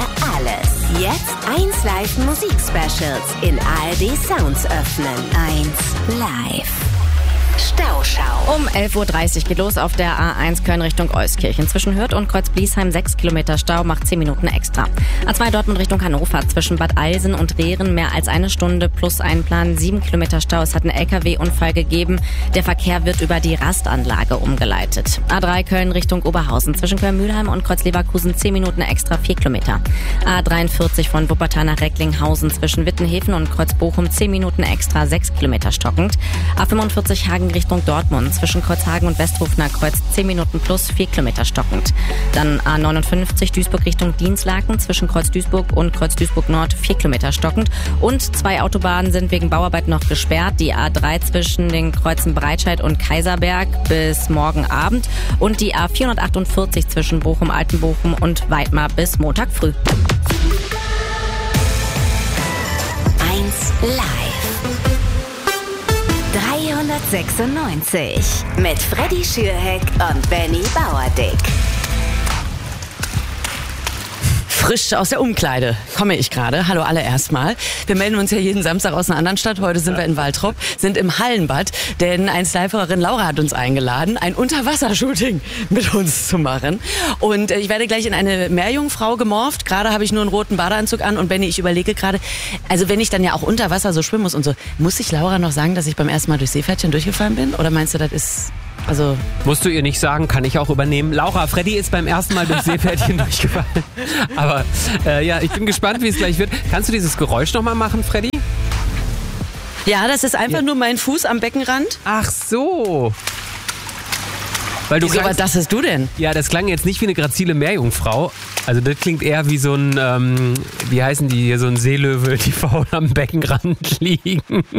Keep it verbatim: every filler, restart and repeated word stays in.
alles. Jetzt eins Live Musik-Specials in A R D Sounds öffnen. eins Live. Stauschau. Um elf Uhr dreißig geht los auf der A eins Köln Richtung Euskirchen. Zwischen Hürth und Kreuz-Bliesheim sechs Kilometer Stau, macht zehn Minuten extra. A zwei Dortmund Richtung Hannover zwischen Bad Eilsen und Rehren mehr als eine Stunde plus Einplan, sieben Kilometer Stau. Es hat einen L K W-Unfall gegeben. Der Verkehr wird über die Rastanlage umgeleitet. A drei Köln Richtung Oberhausen zwischen Köln-Mühlheim und Kreuz-Leverkusen zehn Minuten extra, vier Kilometer. A dreiundvierzig von Wuppertal nach Recklinghausen zwischen Wittenhäfen und Kreuz-Bochum zehn Minuten extra, sechs Kilometer stockend. A fünfundvierzig Hagen Richtung Dortmund zwischen Kreuzhagen und Westhofener Kreuz zehn Minuten plus vier Kilometer stockend. Dann A neunundfünfzig Duisburg Richtung Dienstlaken zwischen Kreuz Duisburg und Kreuz Duisburg Nord vier Kilometer stockend. Und zwei Autobahnen sind wegen Bauarbeit noch gesperrt. Die A drei zwischen den Kreuzen Breitscheid und Kaiserberg bis morgen Abend und die A vierhundertachtundvierzig zwischen Bochum-Altenbochum und Weidmar bis Montag früh. eins Live. dreihundertsechsundneunzig mit Freddy Schürheck und Benny Bauerdick. Frisch aus der Umkleide komme ich gerade. Hallo alle erstmal. Wir melden uns ja jeden Samstag aus einer anderen Stadt. Heute sind wir in Waltrop, sind im Hallenbad, denn eins Live-Hörerin Laura hat uns eingeladen, ein Unterwassershooting mit uns zu machen. Und ich werde gleich in eine Meerjungfrau gemorpht. Gerade habe ich nur einen roten Badeanzug an und Benni, ich überlege gerade, also wenn ich dann ja auch unter Wasser so schwimmen muss und so, muss ich Laura noch sagen, dass ich beim ersten Mal durch Seepferdchen durchgefallen bin? Oder meinst du, das ist... Also musst du ihr nicht sagen, kann ich auch übernehmen. Laura, Freddy ist beim ersten Mal durch Seepferdchen durchgefallen. Aber äh, ja, ich bin gespannt, wie es gleich wird. Kannst du dieses Geräusch nochmal machen, Freddy? Ja, das ist einfach ja. nur mein Fuß am Beckenrand. Ach so. Weil du Wieso, klangst, was hast du denn? Ja, das klang jetzt nicht wie eine grazile Meerjungfrau. Also das klingt eher wie so ein, ähm, wie heißen die hier, so ein Seelöwe, die faul am Beckenrand liegen.